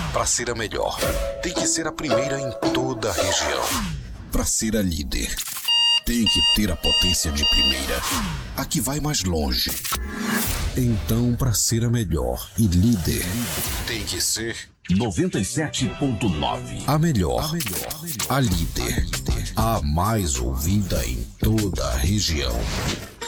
Para ser a melhor, tem que ser a primeira em toda a região. Para ser a líder, tem que ter a potência de primeira, a que vai mais longe. Então, para ser a melhor e líder, tem que ser 97.9. a melhor, a líder, a mais ouvida em toda a região.